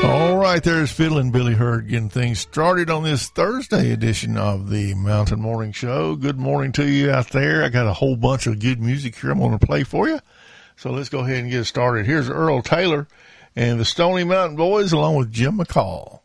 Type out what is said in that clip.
All right, there's Fiddlin' Billy Hurd getting things started on this Thursday edition of the Mountain Morning Show. Good morning to you out there. I got a whole bunch of good music here I'm going to play for you. So let's go ahead and get started. Here's Earl Taylor and the Stony Mountain Boys along with Jim McCall.